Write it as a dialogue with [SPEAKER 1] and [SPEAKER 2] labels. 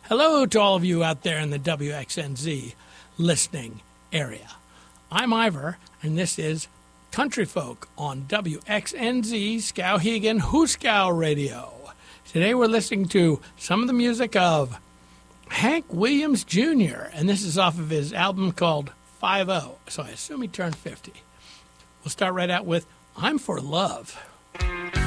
[SPEAKER 1] Hello to all of you out there in the WXNZ listening area. I'm Ivor, and this is Country Folk on WXNZ Skowhegan Hooskow Radio. Today we're listening to some of the music of Hank Williams Jr., and this is off of his album called 5-0, so I assume he turned 50. We'll start right out with I'm for Love.